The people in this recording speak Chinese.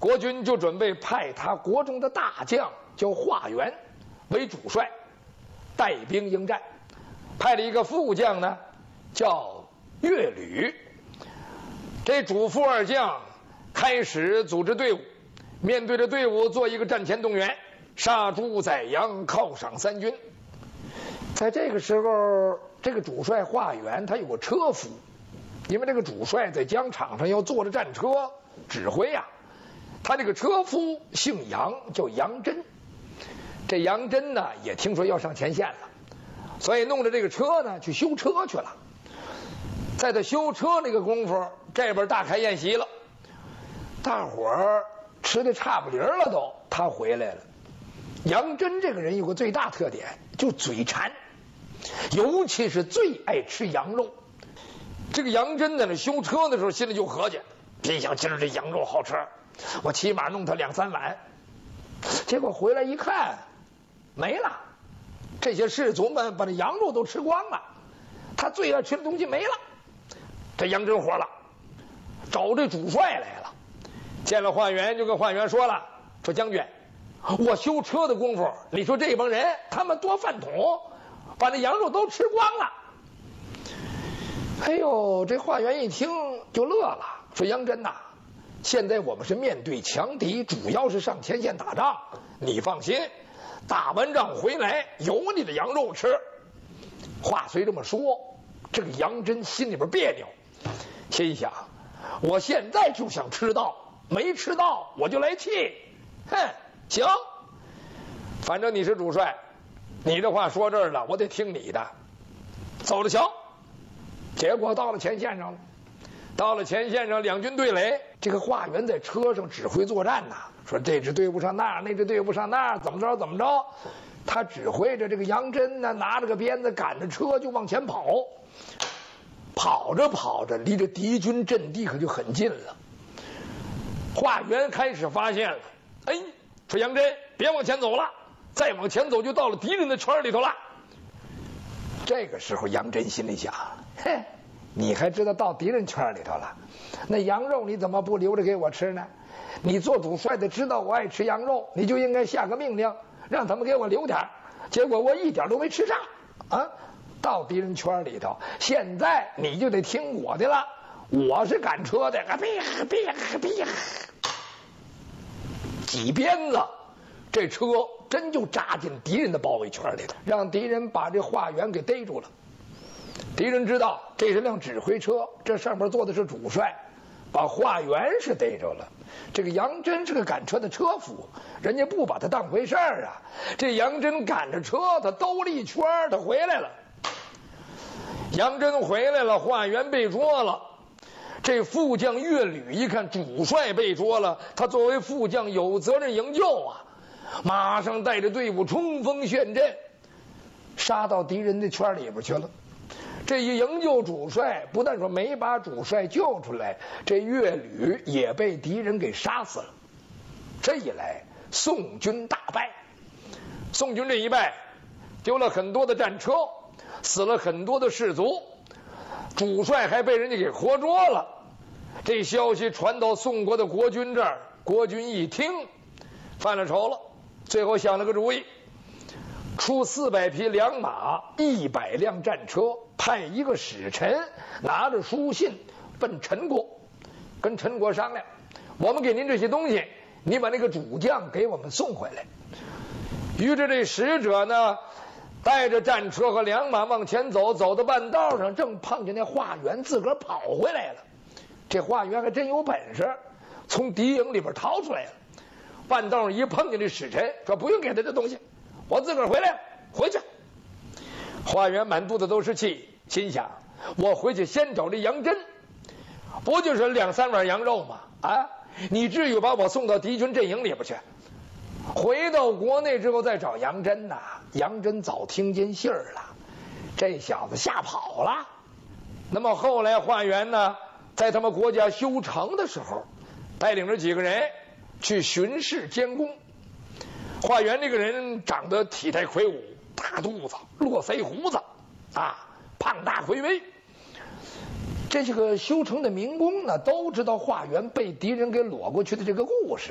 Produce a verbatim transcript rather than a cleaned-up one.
国军就准备派他国中的大将叫华元为主帅，带兵迎战。派了一个副将呢，叫岳履。这主副二将开始组织队伍，面对着队伍做一个战前动员，杀猪宰羊，犒赏三军。在这个时候，这个主帅华元他有个车夫，因为这个主帅在疆场上要坐着战车指挥啊，他这个车夫姓杨，叫杨真。这杨真呢也听说要上前线了，所以弄着这个车呢去修车去了。在他修车那个功夫，这边大开宴席了，大伙儿吃的差不离了都，他回来了。杨真这个人有个最大特点，就嘴馋，尤其是最爱吃羊肉。这个杨真在那修车的时候，心里就合计，别想今儿这羊肉好吃，我起码弄他两三碗。结果回来一看，没了，这些士卒们把这羊肉都吃光了，他最爱吃的东西没了。这杨真火了，找这主帅来了，见了华元就跟华元说了，说将军，我修车的功夫，你说这帮人他们多饭桶，把那羊肉都吃光了。哎呦，这华元一听就乐了，说杨真呐，现在我们是面对强敌，主要是上前线打仗，你放心，打完仗回来有你的羊肉吃。话虽这么说，这个杨真心里边别扭，心想我现在就想吃到，没吃到我就来气。哼，行，反正你是主帅，你的话说这儿了，我得听你的，走着瞧。结果到了前线上了，到了前线上，两军对垒，这个华元在车上指挥作战呐，说这支队伍上那儿，那支队伍上那儿，怎么着怎么着。他指挥着这个杨真呢，拿着个鞭子赶着车就往前跑，跑着跑着，离这敌军阵地可就很近了。华元开始发现了，哎，说杨真别往前走了，再往前走就到了敌人的圈里头了。这个时候杨真心里想，嘿，你还知道到敌人圈里头了，那羊肉你怎么不留着给我吃呢？你做主帅的知道我爱吃羊肉，你就应该下个命令让他们给我留点，结果我一点都没吃上啊！到敌人圈里头，现在你就得听我的了，我是赶车的，啊别别别，几鞭子，这车真就扎进敌人的包围圈里头，让敌人把这华元给逮住了。敌人知道这是辆指挥车，这上面坐的是主帅，把华元是逮着了。这个杨真是个赶车的车夫，人家不把他当回事儿啊。这杨真赶着车，他兜了一圈，他回来了。杨真回来了，华元被捉了。这副将岳履一看主帅被捉了，他作为副将有责任营救啊，马上带着队伍冲锋陷阵，杀到敌人的圈里边去了。这一营救主帅，不但说没把主帅救出来，这岳履也被敌人给杀死了。这一来，宋军大败。宋军这一败，丢了很多的战车，死了很多的士卒，主帅还被人家给活捉了。这消息传到宋国的国军这儿，国军一听，犯了愁了，最后想了个主意，出四百匹良马，一百辆战车，派一个使臣拿着书信奔陈国，跟陈国商量，我们给您这些东西，你把那个主将给我们送回来。于是这使者呢，带着战车和良马往前走，走到半道上，正碰见那华元自个儿跑回来了。这华元还真有本事，从敌营里边逃出来了。半道上一碰见这使臣，说不用给他这东西，我自个儿回来了，回去。华元满肚子都是气，心想我回去先找这杨真，不就是两三碗羊肉吗？啊，你至于把我送到敌军阵营里边去？回到国内之后再找杨真呐，杨真早听见信儿了，这小子吓跑了。那么后来华元呢，在他们国家修城的时候，带领着几个人去巡视监工。华元这个人长得体态魁梧，大肚子，络腮胡子啊，胖大魁伟。这些个修城的民工呢，都知道华元被敌人给裸过去的这个故事。